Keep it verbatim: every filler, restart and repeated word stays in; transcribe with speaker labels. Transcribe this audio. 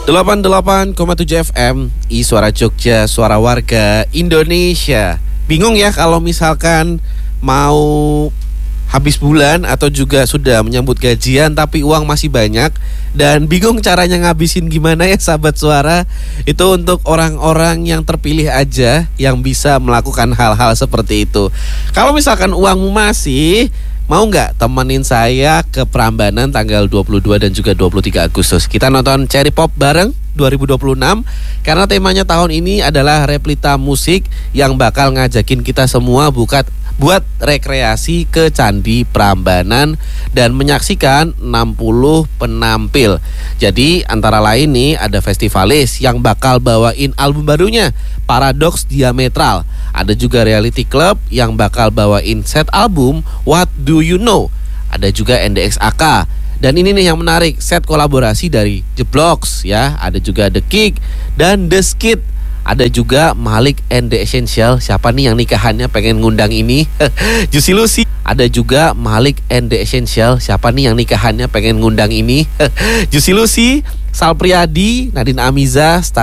Speaker 1: delapan puluh delapan koma tujuh F M I Suara Jogja, suara warga Indonesia. Bingung ya kalau misalkan mau habis bulan atau juga sudah menyambut gajian tapi uang masih banyak dan bingung caranya ngabisin gimana ya sahabat suara. Itu untuk orang-orang yang terpilih aja yang bisa melakukan hal-hal seperti itu. Kalau misalkan uangmu masih, mau nggak temenin saya ke Prambanan tanggal dua puluh dua dan juga dua puluh tiga Agustus? Kita nonton Cherry Pop bareng dua ribu dua puluh enam. Karena temanya tahun ini adalah replita musik yang bakal ngajakin kita semua bukat buat rekreasi ke Candi Prambanan dan menyaksikan enam puluh penampil. Jadi antara lain nih ada festivalis yang bakal bawain album barunya Paradox Diametral. Ada juga Reality Club yang bakal bawain set album What Do You Know. Ada juga N D X A K. Dan ini nih yang menarik, set kolaborasi dari The Blocks ya. Ada juga The Kick dan The Skid. Ada juga Malik and The Essential. Siapa nih yang nikahannya pengen ngundang ini? Juicy Lucy. Ada juga Malik and The Essential. Siapa nih yang nikahannya pengen ngundang ini? Juicy Lucy, Sal Priadi, Nadine Amiza,